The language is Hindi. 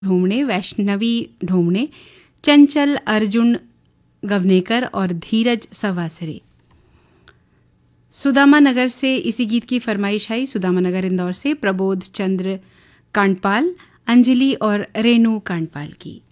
ढोमणे, वैष्णवी ढोमणे, चंचल अर्जुन गवनेकर और धीरज सवासरे। सुदामा नगर से इसी गीत की फरमाइश आई। सुदामा नगर इंदौर से प्रबोध चंद्र कांडपाल, अंजलि और रेणु कांडपाल की।